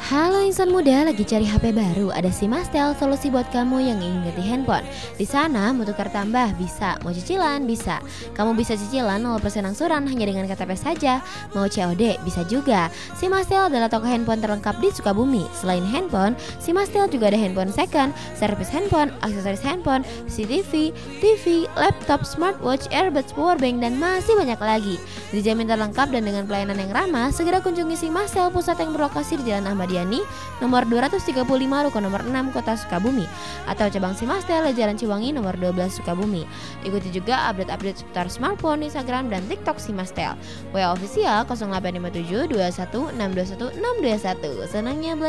Halo insan muda, lagi cari HP baru? Ada Simastel, solusi buat kamu yang ingin ganti handphone. Di sana mau tukar tambah bisa, mau cicilan bisa. Kamu bisa cicilan 0% angsuran hanya dengan KTP saja. Mau COD bisa juga. Simastel adalah toko handphone terlengkap di Sukabumi. Selain handphone, Simastel juga ada handphone second, servis handphone, aksesoris handphone, CCTV, TV, laptop, smartwatch, earbuds, powerbank, dan masih banyak lagi. Dijamin terlengkap dan dengan pelayanan yang ramah, segera kunjungi Simastel pusat yang berlokasi di Jalan Ahmad Yani, nomor 235 Ruko nomor 6 Kota Sukabumi, atau cabang Simastel di Jalan Ciwangi nomor 12 Sukabumi. Ikuti juga update-update seputar smartphone, Instagram, dan TikTok Simastel. WA official 0857 21 621 621. Senangnya